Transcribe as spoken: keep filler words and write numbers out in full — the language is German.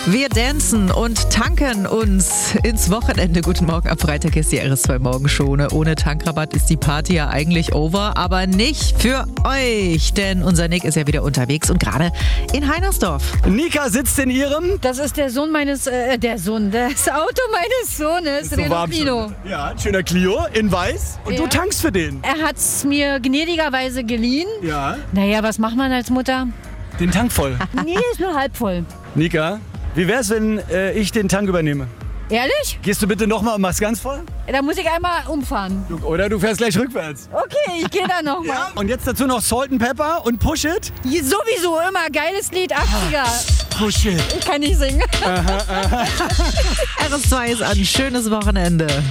Wir dancen und tanken uns ins Wochenende. Guten Morgen, am Freitag ist die R S zwei Morgenschone. Ohne Tankrabatt ist die Party ja eigentlich over, aber nicht für euch, denn unser Nick ist ja wieder unterwegs und gerade in Heinersdorf. Nika sitzt in ihrem... Das ist der Sohn meines, äh, der Sohn, das Auto meines Sohnes, So Renault warm Clio. schon. Ja, ein schöner Clio in weiß. Und Ja. du tankst für den. Er hat es mir gnädigerweise geliehen. Ja. Naja, was macht man als Mutter? Den Tank voll. Nee, ist nur halb voll. Nika, wie wär's, wenn äh, ich den Tank übernehme? Ehrlich? Gehst du bitte nochmal und machst ganz voll? Da muss ich einmal umfahren. Du, oder du fährst gleich rückwärts. Okay, ich gehe da nochmal. Ja. Und jetzt dazu noch Salt and Pepper und Push It. Sowieso immer geiles Lied, achtziger. Push It. Ich kann nicht singen. R S zwei ist an. Schönes Wochenende.